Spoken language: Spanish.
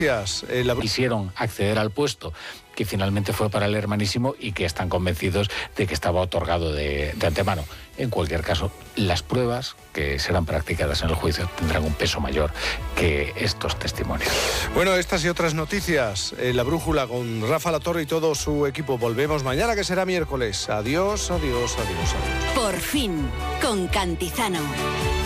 Quisieron acceder al puesto que finalmente fue para el Hermanísimo y que están convencidos de que estaba otorgado de antemano. En cualquier caso, las pruebas que serán practicadas en el juicio tendrán un peso mayor que estos testimonios. Bueno, estas y otras noticias, La Brújula con Rafa Latorre y todo su equipo. Volvemos mañana, que será miércoles. Adiós, adiós, adiós, adiós. Por fin, con Cantizano.